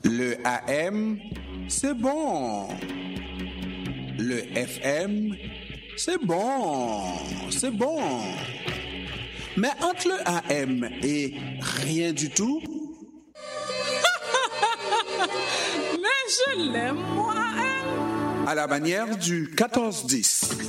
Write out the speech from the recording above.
Le AM, c'est bon. Le FM, c'est bon. C'est bon. Mais entre le AM et rien du tout, Mais je l'aime, moi, hein? à la manière du 14-10.